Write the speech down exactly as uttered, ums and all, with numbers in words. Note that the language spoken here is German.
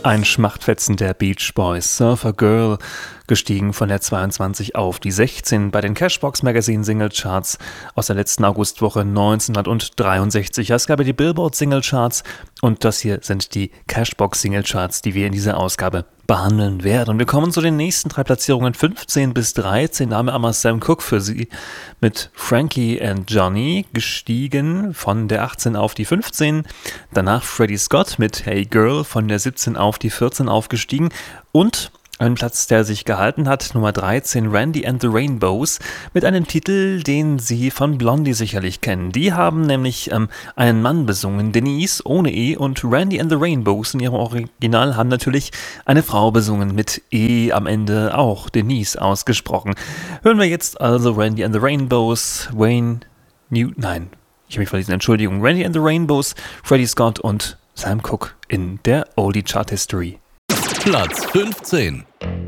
Ein Schmachtfetzen der Beach Boys, Surfer Girl, gestiegen von der zweiundzwanzig auf die sechzehn bei den Cashbox Magazine Single Charts aus der letzten Augustwoche neunzehnhundertdreiundsechzig. Es gab die Billboard Single Charts und das hier sind die Cashbox Single Charts, die wir in dieser Ausgabe behandeln werden. Und wir kommen zu den nächsten drei Platzierungen, fünfzehn bis dreizehn. Name einmal Sam Cooke für Sie mit Frankie and Johnny, gestiegen von der achtzehn auf die fünfzehn. Danach Freddie Scott mit Hey Girl, von der siebzehn auf die vierzehn aufgestiegen. Und ein Platz, der sich gehalten hat, Nummer dreizehn, Randy and the Rainbows, mit einem Titel, den Sie von Blondie sicherlich kennen. Die haben nämlich ähm, einen Mann besungen, Denise, ohne E, und Randy and the Rainbows in ihrem Original haben natürlich eine Frau besungen, mit E am Ende auch, Denise ausgesprochen. Hören wir jetzt also Randy and the Rainbows, Wayne New... Nein, ich habe mich verlesen, Entschuldigung. Randy and the Rainbows, Freddie Scott und Sam Cooke in der Oldie Chart History. Platz fünfzehn.